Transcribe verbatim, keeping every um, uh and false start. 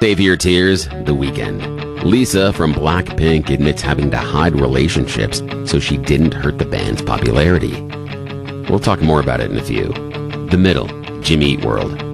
Save your tears, The Weeknd. Lisa from Blackpink admits having to hide relationships so she didn't hurt the band's popularity. We'll talk more about it in a few. The Middle, Jimmy Eat World.